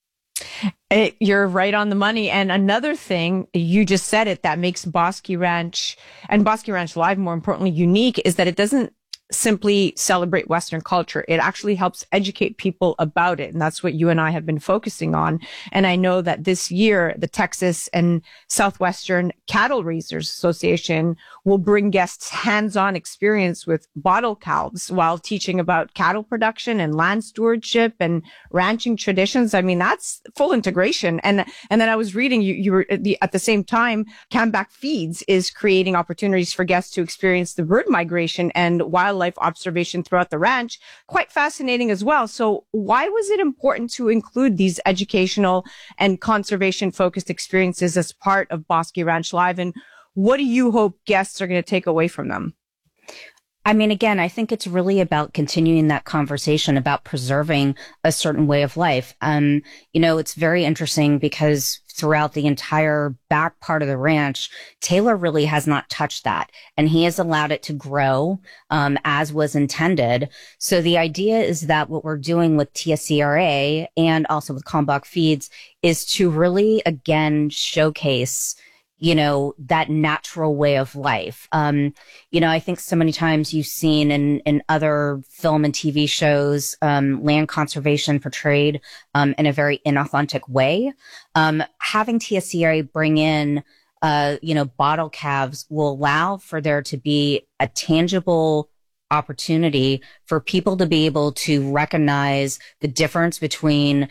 You're right on the money. And another thing, you just said it, that makes Bosque Ranch and Bosque Ranch Live, more importantly, unique is that it doesn't simply celebrate Western culture. It actually helps educate people about it. And that's what you and I have been focusing on. And I know that this year, the Texas and Southwestern Cattle Raisers Association will bring guests hands-on experience with bottle calves while teaching about cattle production and land stewardship and ranching traditions. That's full integration. And then I was reading you were at the same time, Camback Feeds is creating opportunities for guests to experience the bird migration and wildlife observation throughout the ranch. Quite fascinating as well. So why was it important to include these educational and conservation focused experiences as part of Bosque Ranch Live? And what do you hope guests are going to take away from them? Again, I think it's really about continuing that conversation about preserving a certain way of life. It's very interesting because throughout the entire back part of the ranch, Taylor really has not touched that. And he has allowed it to grow, as was intended. So the idea is that what we're doing with TSCRA and also with Camback Feeds is to really, again, showcase that natural way of life. I think so many times you've seen in other film and TV shows, land conservation portrayed, in a very inauthentic way. Having TSCRA bring in, bottle calves will allow for there to be a tangible opportunity for people to be able to recognize the difference between,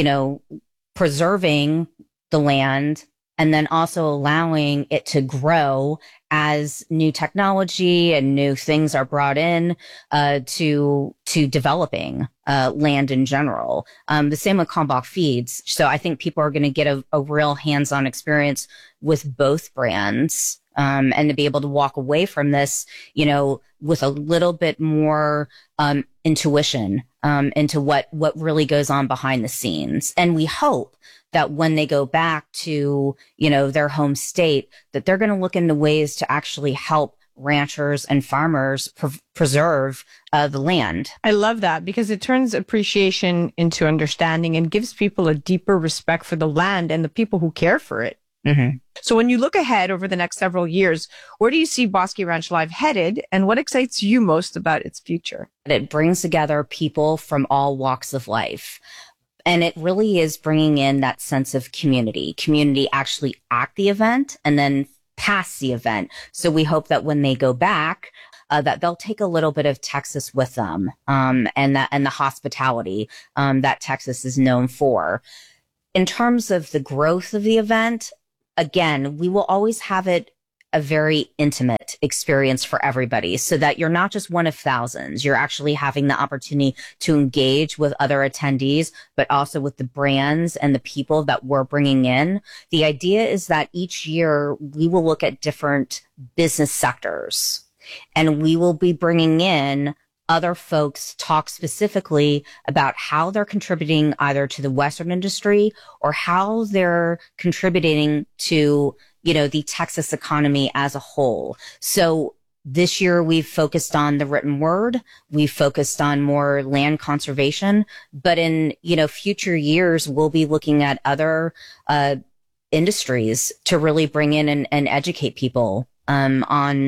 preserving the land and then also allowing it to grow as new technology and new things are brought in to developing land in general. The same with Camback Feeds. So I think people are going to get a real hands-on experience with both brands, and to be able to walk away from this, with a little bit more intuition into what really goes on behind the scenes. And we hope that when they go back to, their home state, that they're going to look into ways to actually help ranchers and farmers preserve the land. I love that because it turns appreciation into understanding and gives people a deeper respect for the land and the people who care for it. Mm-hmm. So when you look ahead over the next several years, where do you see Bosque Ranch Live headed, and what excites you most about its future? It brings together people from all walks of life. And it really is bringing in that sense of community actually at the event and then past the event. So we hope that when they go back, that they'll take a little bit of Texas with them, and the hospitality, that Texas is known for. In terms of the growth of the event, again, we will always have it a very intimate experience for everybody so that you're not just one of thousands. You're actually having the opportunity to engage with other attendees, but also with the brands and the people that we're bringing in. The idea is that each year we will look at different business sectors and we will be bringing in other folks talk specifically about how they're contributing either to the Western industry or how they're contributing to, the Texas economy as a whole. So this year we've focused on the written word. We've focused on more land conservation, but in, future years, we'll be looking at other, industries to really bring in and educate people, on,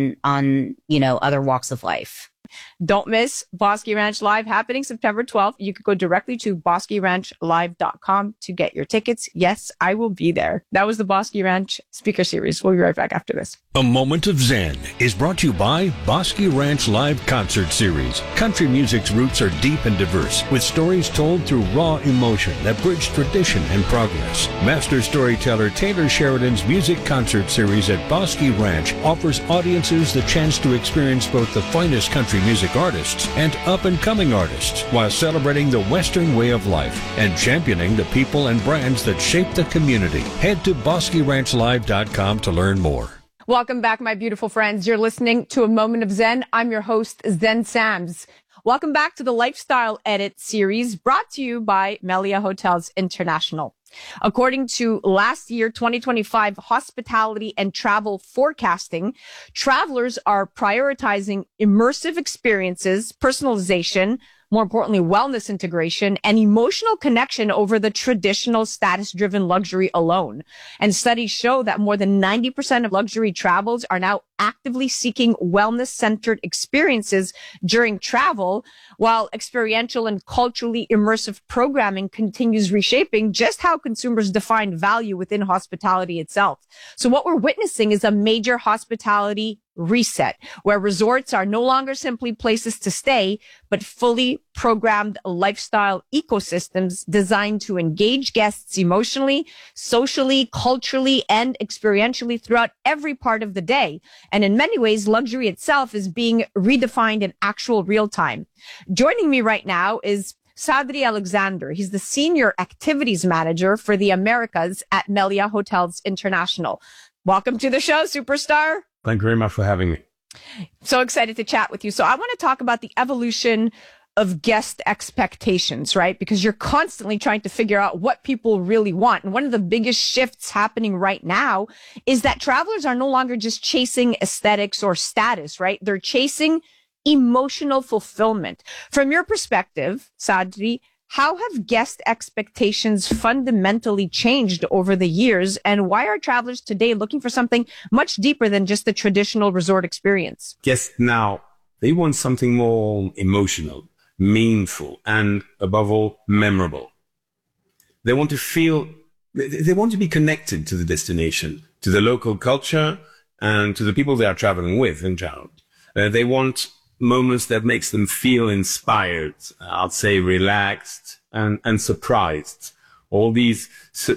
other walks of life. Don't miss Bosque Ranch Live happening September 12th. You could go directly to bosqueranchllive.com to get your tickets. Yes, I will be there. That was the Bosque Ranch Speaker Series. We'll be right back after this. A Moment of Zen is brought to you by Bosque Ranch Live Concert Series. Country music's roots are deep and diverse, with stories told through raw emotion that bridge tradition and progress. Master storyteller Taylor Sheridan's Music Concert Series at Bosque Ranch offers audiences the chance to experience both the finest country music artists and up-and-coming artists while celebrating the Western way of life and championing the people and brands that shape the community. Head to bosqueranchllive.com to learn more. Welcome back, my beautiful friends. You're listening to A Moment of Zen. I'm your host, Zen Sams. Welcome back to the Lifestyle Edit series brought to you by Melia Hotels International. According to last year, 2025 hospitality and travel forecasting, travelers are prioritizing immersive experiences, personalization, more importantly, wellness integration, and emotional connection over the traditional status-driven luxury alone. And studies show that more than 90% of luxury travels are now actively seeking wellness-centered experiences during travel, while experiential and culturally immersive programming continues reshaping just how consumers define value within hospitality itself. So what we're witnessing is a major hospitality reset, where resorts are no longer simply places to stay, but fully programmed lifestyle ecosystems designed to engage guests emotionally, socially, culturally, and experientially throughout every part of the day. And in many ways, luxury itself is being redefined in actual real time. Joining me right now is Sadri Alexander. He's the Senior Activities Manager for the Americas at Melia Hotels International. Welcome to the show, superstar. Thank you very much for having me. So excited to chat with you. So I want to talk about the evolution of guest expectations, right? Because you're constantly trying to figure out what people really want. And one of the biggest shifts happening right now is that travelers are no longer just chasing aesthetics or status, right? They're chasing emotional fulfillment. From your perspective, Sadri, how have guest expectations fundamentally changed over the years, and why are travelers today looking for something much deeper than just the traditional resort experience? Guests now, they want something more emotional, meaningful, and above all, memorable. They want to feel, they want to be connected to the destination, to the local culture, and to the people they are traveling with in general. They want moments that makes them feel inspired, I'd say relaxed and surprised. All these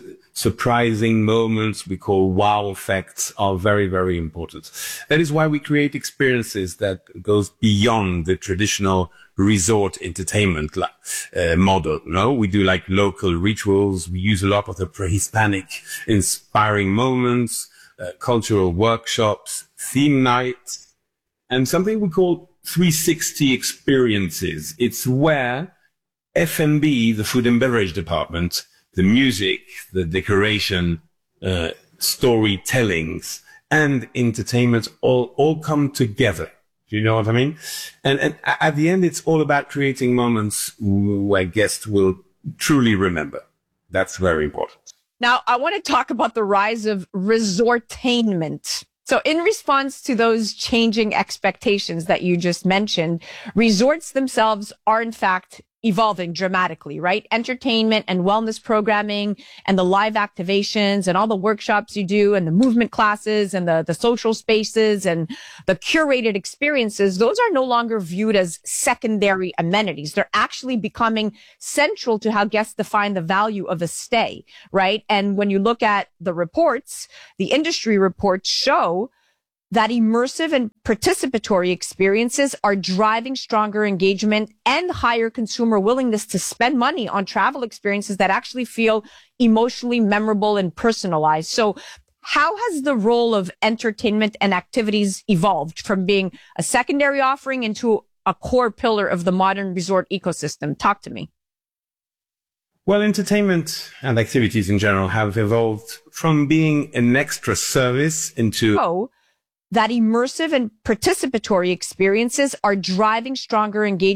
surprising moments we call wow effects are very, very important. That is why we create experiences that goes beyond the traditional resort entertainment model. No, we do like local rituals. We use a lot of the pre-Hispanic inspiring moments, cultural workshops, theme nights, and something we call 360 experiences. It's where F&B, the food and beverage department, the music, the decoration, storytellings, and entertainment all come together. Do you know what I mean? And at the end, it's all about creating moments where guests will truly remember. That's very important. Now, I want to talk about the rise of resortainment. So in response to those changing expectations that you just mentioned, resorts themselves are in fact evolving dramatically, right? Entertainment and wellness programming and the live activations and all the workshops you do and the movement classes and the social spaces and the curated experiences, those are no longer viewed as secondary amenities. They're actually becoming central to how guests define the value of a stay, right? And when you look at the reports, the industry reports show that immersive and participatory experiences are driving stronger engagement and higher consumer willingness to spend money on travel experiences that actually feel emotionally memorable and personalized. So how has the role of entertainment and activities evolved from being a secondary offering into a core pillar of the modern resort ecosystem? Talk to me. Well, entertainment and activities in general have evolved from being an extra service into that immersive and participatory experiences are driving stronger engagement